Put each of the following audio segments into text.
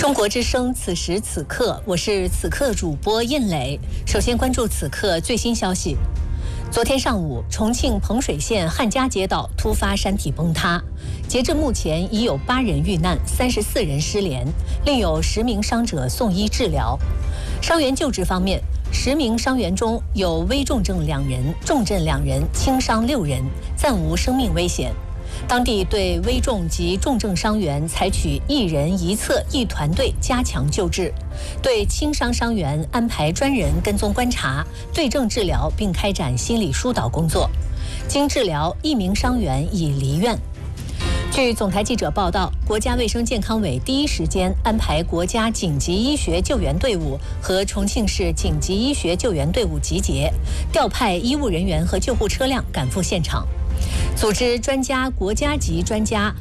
中国之声，此时此刻，我是此刻主播印磊。首先关注此刻最新消息。昨天上午，重庆彭水县汉家街道突发山体崩塌，截至目前已有8人遇难，34人失联，另有10名伤者送医治疗。伤员救治方面，10名伤员中有危重症2人、重症2人，轻伤6人，暂无生命危险。当地对危重及重症伤员采取1人1侧1团队加强救治，对轻伤伤员安排专人跟踪观察、对症治疗，并开展心理疏导工作。经治疗，1名伤员已离院。据总台记者报道，国家卫生健康委第一时间安排国家紧急医学救援队伍和重庆市紧急医学救援队伍集结，调派医务人员和救护车辆赶赴现场。组织专业国家级专家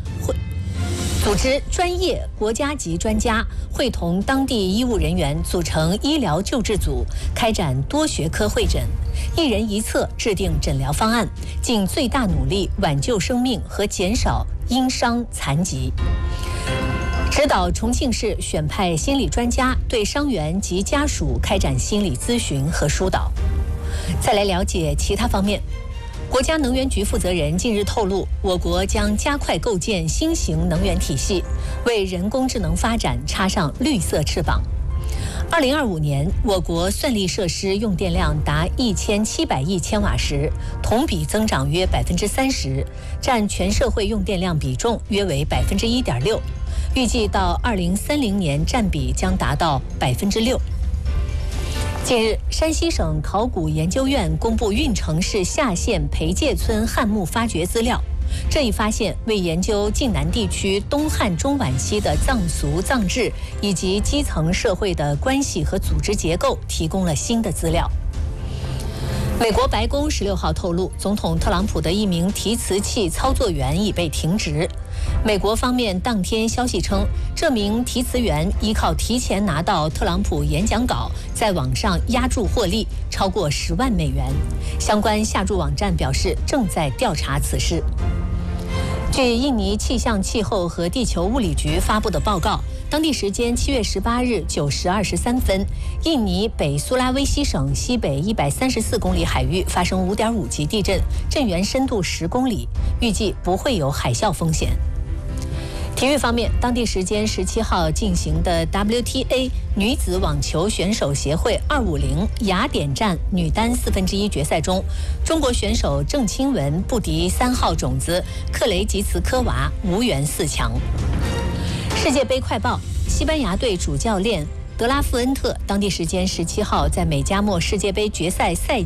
会同当地医务人员组成医疗救治组，开展多学科会诊，1人1侧制定诊疗方案，尽最大努力挽救生命和减少因伤残疾。指导重庆市选派心理专家对伤员及家属开展心理咨询和疏导。再来了解其他方面。国家能源局负责人近日透露，我国将加快构建新型能源体系，为人工智能发展插上绿色翅膀。2025年，我国算力设施用电量达1700亿千瓦时，同比增长约30%，占全社会用电量比重约为1.6%，预计到2030年占比将达到6%。近日，山西省考古研究院公布运城市夏县裴界村汉墓发掘资料。这一发现为研究晋南地区东汉中晚期的藏俗藏制以及基层社会的关系和组织结构提供了新的资料。美国白宫16号透露，总统特朗普的1名提词器操作员已被停职。美国方面当天消息称，这名提词员依靠提前拿到特朗普演讲稿，在网上押注获利超过10万美元。相关下注网站表示正在调查此事。据印尼气象气候和地球物理局发布的报告，当地时间7月18日9时23分，印尼北苏拉威西省西北134公里海域发生5.5级地震，震源深度10公里，预计不会有海啸风险。体育方面，当地时间17号进行的 WTA 女子网球选手协会250雅典站女单1/4决赛中，中国选手郑钦文不敌3号种子克雷吉茨科娃，无缘4强。世界杯快报：西班牙队主教练德拉富恩特当地时间17号在美加墨世界杯决赛赛